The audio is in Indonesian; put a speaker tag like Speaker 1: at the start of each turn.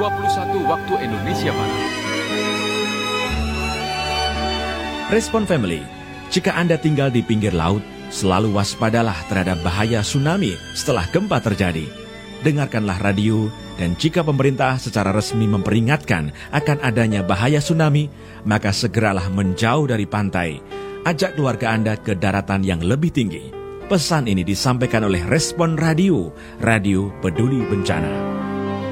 Speaker 1: 21 waktu Indonesia Barat.
Speaker 2: Respon Family, jika Anda tinggal di pinggir laut, selalu waspadalah terhadap bahaya tsunami setelah gempa terjadi. Dengarkanlah radio, dan jika pemerintah secara resmi memperingatkan akan adanya bahaya tsunami, maka segeralah menjauh dari pantai. Ajak keluarga Anda ke daratan yang lebih tinggi. Pesan ini disampaikan oleh Respon Radio, Radio Peduli Bencana.